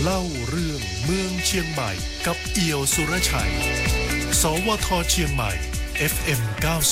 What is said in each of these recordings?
เล่าเรื่องเมืองเชียงใหม่กับเอี่ยวสุรชัยสวทเชียงใหม่ FM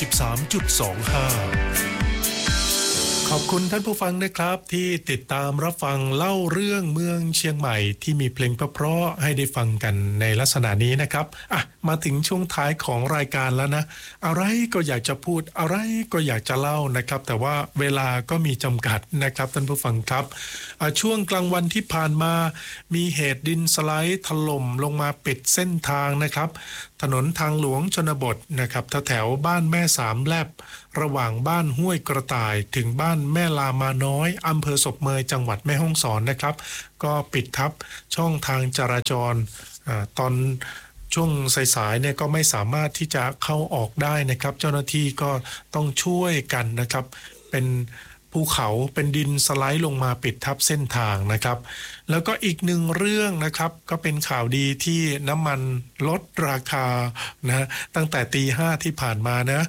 93.25ขอบคุณท่านผู้ฟังนะครับที่ติดตามรับฟังเล่าเรื่องเมืองเชียงใหม่ที่มีเพลงเพราะๆให้ได้ฟังกันในลักษณะนี้นะครับมาถึงช่วงท้ายของรายการแล้วนะอะไรก็อยากจะพูดอะไรก็อยากจะเล่านะครับแต่ว่าเวลาก็มีจำกัดนะครับท่านผู้ฟังครับช่วงกลางวันที่ผ่านมามีเหตุดินสไลด์ถล่มลงมาปิดเส้นทางนะครับถนนทางหลวงชนบทนะครับแถวบ้านแม่สามแลบระหว่างบ้านห้วยกระต่ายถึงบ้านแม่ลามาน้อยอำเภอศพเมยจังหวัดแม่ฮ่องสอนนะครับก็ปิดทับช่องทางจราจรตอนช่วงสายๆเนี่ยก็ไม่สามารถที่จะเข้าออกได้นะครับเจ้าหน้าที่ก็ต้องช่วยกันนะครับเป็นภูเขาเป็นดินสไลด์ลงมาปิดทับเส้นทางนะครับแล้วก็อีกหนึ่งเรื่องนะครับก็เป็นข่าวดีที่น้ำมันลดราคานะตั้งแต่ตี 5ที่ผ่านมานะ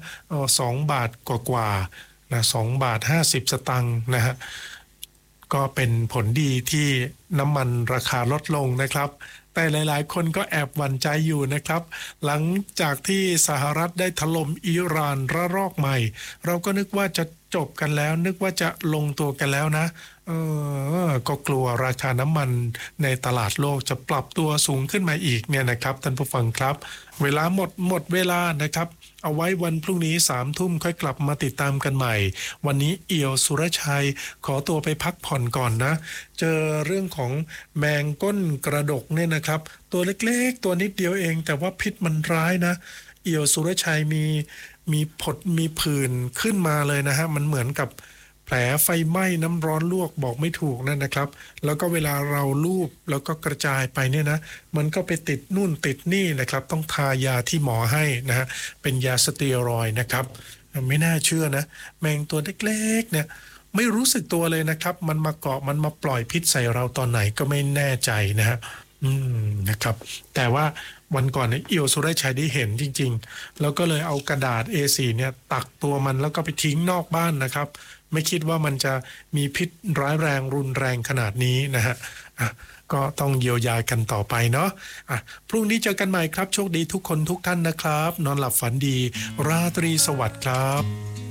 2 บาทกว่าๆนะ2 บาท 50 สตางค์นะฮะก็เป็นผลดีที่น้ำมันราคาลดลงนะครับแต่หลายๆคนก็แอบหวั่นใจอยู่นะครับหลังจากที่สหรัฐได้ถล่มอิหร่านระลอกใหม่เราก็นึกว่าจะจบกันแล้วนึกว่าจะลงตัวกันแล้วนะก็กลัวราคาน้ำมันในตลาดโลกจะปรับตัวสูงขึ้นมาอีกเนี่ยนะครับท่านผู้ฟังครับเวลาหมดเวลานะครับเอาไว้วันพรุ่งนี้ 3 ทุ่มค่อยกลับมาติดตามกันใหม่วันนี้เอี่ยวสุรชัยขอตัวไปพักผ่อนก่อนนะเจอเรื่องของแมงก้นกระดกเนี่ยนะครับตัวเล็กๆตัวนิดเดียวเองแต่ว่าพิษมันร้ายนะเอี่ยวสุรชัยมีผดมีผื่นขึ้นมาเลยนะฮะมันเหมือนกับแผลไฟไหม้น้ำร้อนลวกบอกไม่ถูกนั่นนะครับแล้วก็เวลาเราลูบแล้วก็กระจายไปเนี่ยนะมันก็ไปติดนู่นติดนี่นะครับต้องทายาที่หมอให้นะฮะเป็นยาสเตียรอยด์นะครับไม่น่าเชื่อนะแมงตัวเล็กๆเนี่ยไม่รู้สึกตัวเลยนะครับมันมาเกาะมันมาปล่อยพิษใส่เราตอนไหนก็ไม่แน่ใจนะฮะนะครับแต่ว่าวันก่อนเนี่ยเอี่ยวสุรชัยได้เห็นจริงๆแล้วก็เลยเอากระดาษ A4 เนี่ยตักตัวมันแล้วก็ไปทิ้งนอกบ้านนะครับไม่คิดว่ามันจะมีพิษร้ายแรงรุนแรงขนาดนี้นะฮะก็ต้องเยียวยากันต่อไปเนาะพรุ่งนี้เจอกันใหม่ครับโชคดีทุกคนทุกท่านนะครับนอนหลับฝันดีราตรีสวัสดิ์ครับ